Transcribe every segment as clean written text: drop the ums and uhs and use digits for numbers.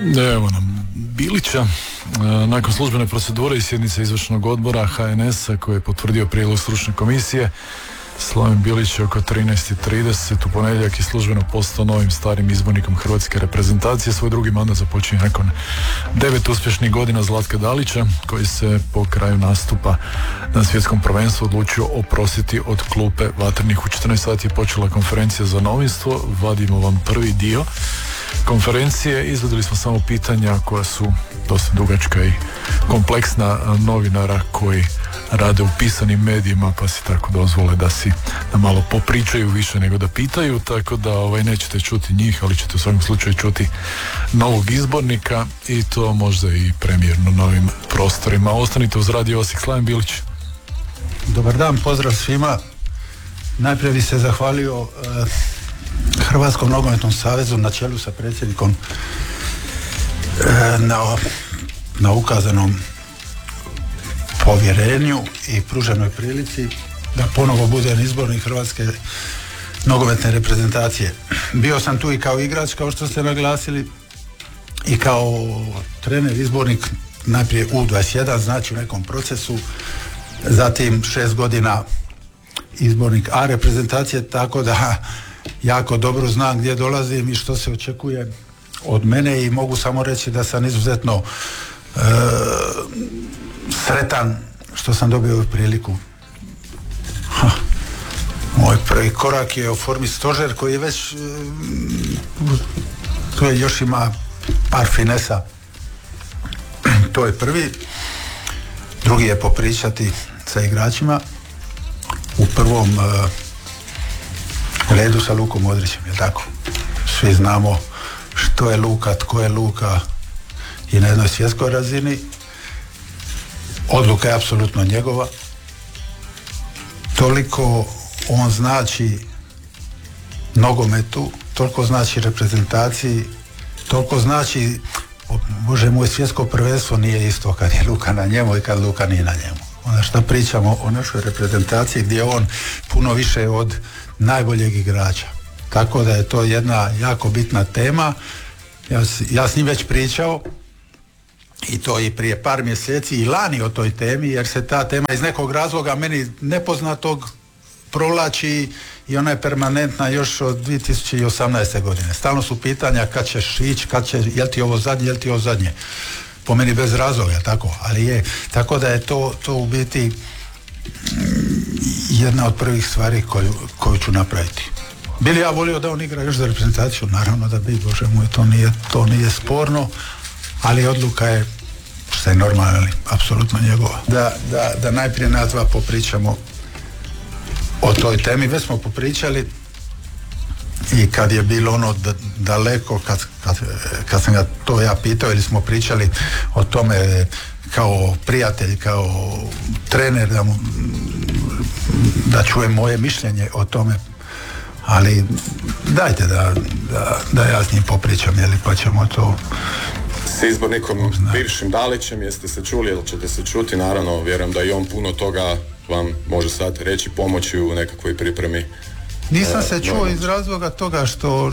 Evo nam Bilića. Nakon službene procedure i sjednice izvršnog odbora HNS-a koji je potvrdio prijedlog stručne komisije, Slaven Bilić je oko 13:30 u ponedjeljak i službeno postao novim starim izbornikom hrvatske reprezentacije. Svoj drugi mandat započinje nakon 9 uspješnih godina Zlatka Dalića, koji se po kraju nastupa na svjetskom prvenstvu odlučio oprostiti od klupe Vatrenih. U 14 sati je počela konferencija za novinstvo. Vadimo vam prvi dio konferencije. Izvodili smo samo pitanja koja su dosta dugačka i kompleksna novinara koji rade u pisanim medijima, pa si tako dozvole da malo popričaju više nego da pitaju, tako da nećete čuti njih, ali ćete u svakom slučaju čuti novog izbornika i to možda i premijerno novim prostorima. Ostanite uz Radio Osijek. Slaven Bilić. Dobar dan, pozdrav svima. Najprije bi se zahvalio Hrvatskom nogometnom savezu na čelu sa predsjednikom na ukazanom povjerenju i pruženoj prilici da ponovo budem izbornik Hrvatske nogometne reprezentacije. Bio sam tu i kao igrač, kao što ste naglasili, i kao trener, izbornik, najprije U21, znači u nekom procesu, zatim 6 godina izbornik A reprezentacije, tako da jako dobro znam gdje dolazim i što se očekuje od mene i mogu samo reći da sam izuzetno sretan što sam dobio ovu priliku. Moj prvi korak je oformiti stožer koji je već tu je još ima par finesa. To je prvi. Drugi je popričati sa igračima u prvom redu sa Lukom Modrićem, je tako? Svi znamo što je Luka, tko je Luka i na jednoj svjetskoj razini. Odluka je apsolutno njegova. Toliko on znači nogometu, toliko znači reprezentaciji, toliko znači, Bože moj, svjetsko prvenstvo nije isto kad je Luka na njemu i kad Luka nije na njemu. Onda što pričamo o našoj reprezentaciji gdje je on puno više od najboljeg igrača. Tako da je to jedna jako bitna tema. Ja s njim već pričao i to i prije par mjeseci i lani o toj temi, jer se ta tema iz nekog razloga meni nepoznatog provlači i ona je permanentna još od 2018. godine. Stalno su pitanja kad ćeš ići, jel ti ovo zadnje, po meni bez razloga, tako, ali je. Tako da je to u biti jedna od prvih stvari koju ću napraviti. Bili ja volio da on igra još za reprezentaciju, naravno da bi, Bože moj, to nije sporno, ali odluka je, što je normalno, apsolutno njegova. Da najprije nas dva popričamo o toj temi. Već smo popričali i kad je bilo ono daleko, kad sam ga to ja pitao ili smo pričali o tome kao prijatelj, kao trener, da čujem moje mišljenje o tome, ali dajte da ja s njim popričam, pa ćemo to. S izbornikom bivšim Dalićem jeste se čuli ili ćete se čuti, naravno vjerujem da i on puno toga vam može sad reći, pomoći u nekakvoj pripremi. Nisam se čuo iz razloga toga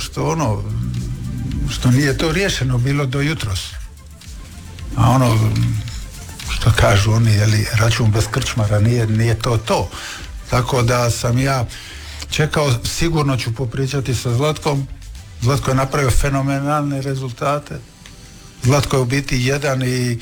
što nije to riješeno bilo do jutros. A ono što kažu oni, račun bez krčmara, nije to. Tako da sam ja čekao, sigurno ću popričati sa Zlatkom. Zlatko je napravio fenomenalne rezultate. Zlatko je u biti jedan i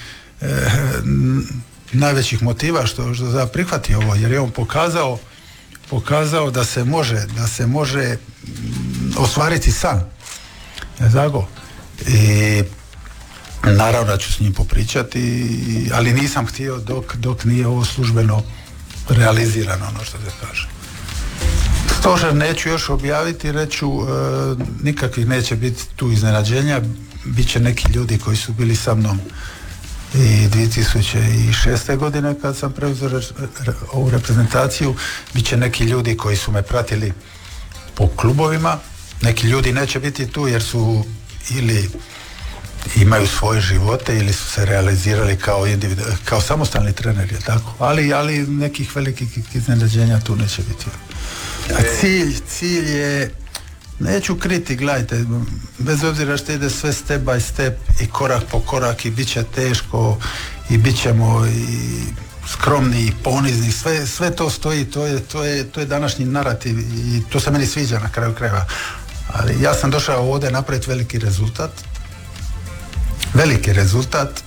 najvećih motiva što za prihvati ovo, jer je on pokazao da se može ostvariti san. Tako? I naravno da ću s njim popričati, ali nisam htio dok nije ovo službeno realizirano, ono što se kaže. Stožer neću još objaviti, reću, nikakvih neće biti tu iznenađenja, bit će neki ljudi koji su bili sa mnom i 2006. godine kad sam preuzeo ovu reprezentaciju, bit će neki ljudi koji su me pratili po klubovima, neki ljudi neće biti tu jer su ili imaju svoje živote ili su se realizirali kao samostalni treneri, tako? Ali nekih velikih iznenađenja tu neće biti. A cilj je neću kriti, gledajte, bez obzira što ide sve step by step i korak po korak i bit će teško i bit ćemo i skromni i ponizni, sve to stoji, to je današnji narativ i to se meni sviđa na kraju krajeva. Ali ja sam došao ovdje napraviti veliki rezultat.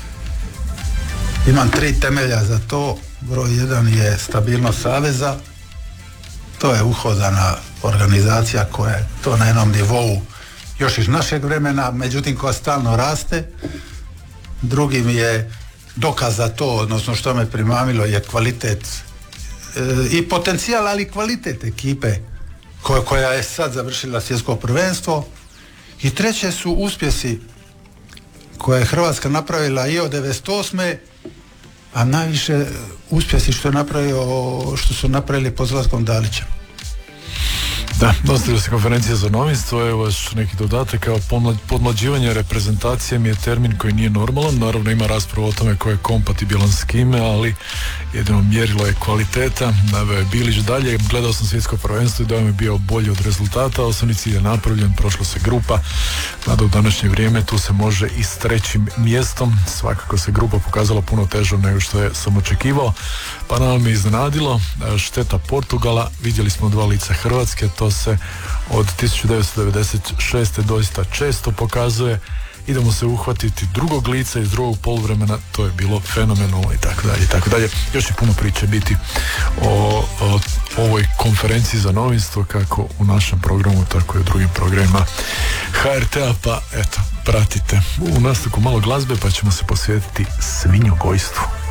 Imam 3 temelja za to. Broj 1 je stabilnost saveza. To je uhodana organizacija koja je to na jednom nivou još iz našeg vremena, međutim koja stalno raste. Drugi mi je dokaz za to, odnosno što me primamilo, je kvalitet i potencijal, ali i kvalitet ekipe koja je sad završila svjetsko prvenstvo. I treće su uspjesi koje je Hrvatska napravila i od 98. a najviše uspjesi što su napravili pod Zlatkom Dalićem. Da, nastavila se konferencija za novinstvo, evo još neki dodatak, kao podmlađivanje reprezentacije mi je termin koji nije normalan, naravno ima raspravu o tome ko je kompatibilan s kime, ali jedino mjerilo je kvaliteta, naveo je Bilić dalje, gledao sam svjetsko prvenstvo i da mi je bio bolji od rezultata, osnovni cilj je napravljen, prošla se grupa, mada u današnje vrijeme tu se može i s 3. mjestom, svakako se grupa pokazala puno težom nego što sam očekivao, pa nam me iznenadilo, šteta Portugala, vidjeli smo 2 lica Hrvatske, to se od 1996. doista često pokazuje. Idemo se uhvatiti drugog lica iz drugog poluvremena, to je bilo fenomenalno i tako dalje. Još je puno priče biti o ovoj konferenciji za novinstvo, kako u našem programu, tako i u drugim programima HRT-a, pa eto, pratite. U nastavku malo glazbe, pa ćemo se posvetiti svinjogojstvu.